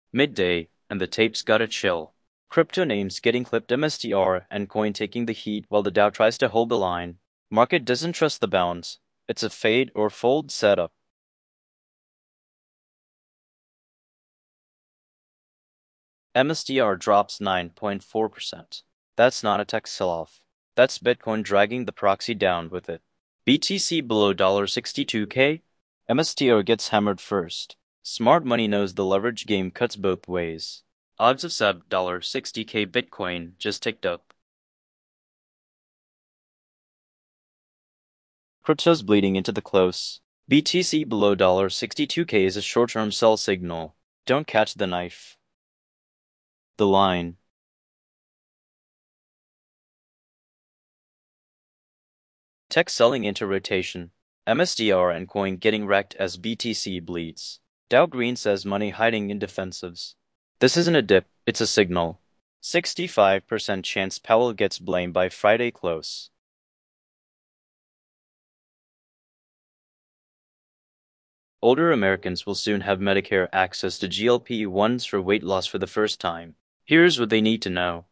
Midday, and the tapes gotta chill. Crypto names getting clipped, MSTR and coin taking the heat while the Dow tries to hold the line. Market doesn't trust the bounce. It's a fade or fold setup. MSTR drops 9.4%. That's not a tech sell-off. That's Bitcoin dragging the proxy down with it. BTC below $62K. MSTR gets hammered first. Smart money knows the leverage game cuts both ways. Odds of sub $60K Bitcoin just ticked up. Crypto's bleeding into the close. BTC below $62K is a short-term sell signal. Don't catch the knife. The line. Tech selling into rotation. MSTR and coin getting wrecked as BTC bleeds. Dow Green says money hiding in defensives. This isn't a dip, it's a signal. 65% chance Powell gets blamed by Friday close. Older Americans will soon have Medicare access to GLP-1s for weight loss for the first time. Here's what they need to know.